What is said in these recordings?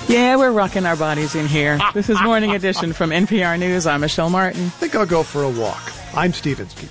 Yeah, we're rocking our bodies in here. This is Morning Edition from NPR News. I'm Michelle Martin. I think I'll go for a walk. I'm Steve Inskeep.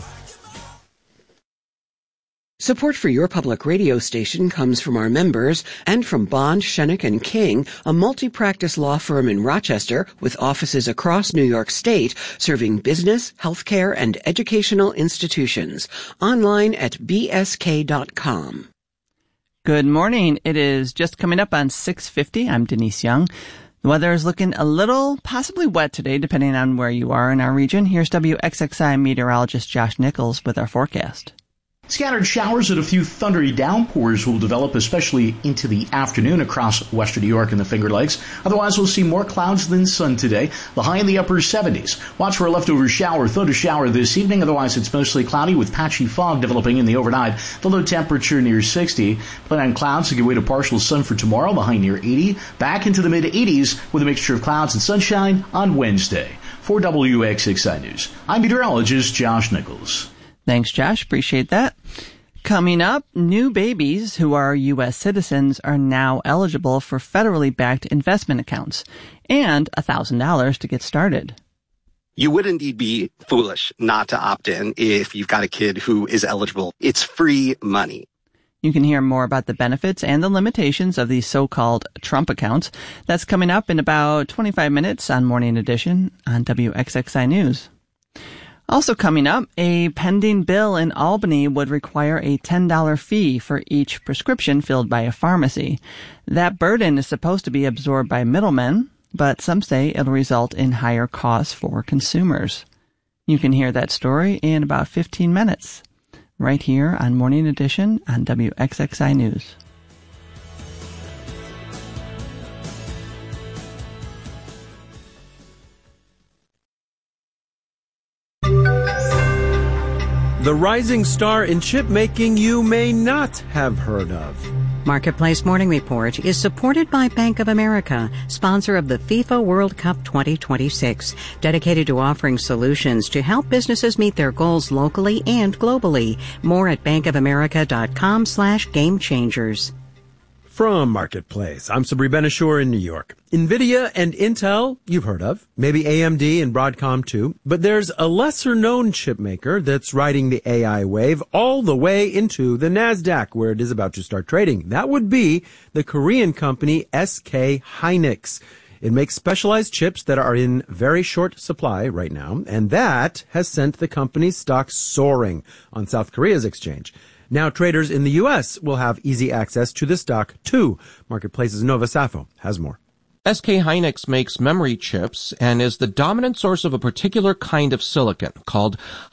Support for your public radio station comes from our members and from Bond, Schoeneck & King, a multi-practice law firm in Rochester with offices across New York State, serving business, healthcare, and educational institutions. Online at bsk.com. Good morning. It is just coming up on 6:50. I'm Denise Young. The weather is looking a little possibly wet today, depending on where you are in our region. Here's WXXI meteorologist Josh Nichols with our forecast. Scattered showers and a few thundery downpours will develop, especially into the afternoon across western New York and the Finger Lakes. Otherwise, we'll see more clouds than sun today. The high in the upper 70s. Watch for a leftover thunder shower this evening. Otherwise, it's mostly cloudy with patchy fog developing in the overnight. The low temperature near 60. Plan on clouds to give way to partial sun for tomorrow. The high near 80. Back into the mid-80s with a mixture of clouds and sunshine on Wednesday. For WXXI News, I'm meteorologist Josh Nichols. Thanks, Josh. Appreciate that. Coming up, new babies who are U.S. citizens are now eligible for federally backed investment accounts and $1,000 to get started. You would indeed be foolish not to opt in if you've got a kid who is eligible. It's free money. You can hear more about the benefits and the limitations of these so-called Trump accounts. That's coming up in about 25 minutes on Morning Edition on WXXI News. Also coming up, a pending bill in Albany would require a $10 fee for each prescription filled by a pharmacy. That burden is supposed to be absorbed by middlemen, but some say it'll result in higher costs for consumers. You can hear that story in about 15 minutes, right here on Morning Edition on WXXI News. The rising star in chip making you may not have heard of. Marketplace Morning Report is supported by Bank of America, sponsor of the FIFA World Cup 2026, dedicated to offering solutions to help businesses meet their goals locally and globally. More at bankofamerica.com/gamechangers. From Marketplace, I'm Sabri Ben-Achour in New York. NVIDIA and Intel, you've heard of. Maybe AMD and Broadcom too. But there's a lesser-known chip maker that's riding the AI wave all the way into the NASDAQ, where it is about to start trading. That would be the Korean company SK Hynix. It makes specialized chips that are in very short supply right now, and that has sent the company's stock soaring on South Korea's exchange. Now traders in the U.S. will have easy access to the stock, too. Marketplace's Nova Safo has more. SK Hynix makes memory chips and is the dominant source of a particular kind of silicon called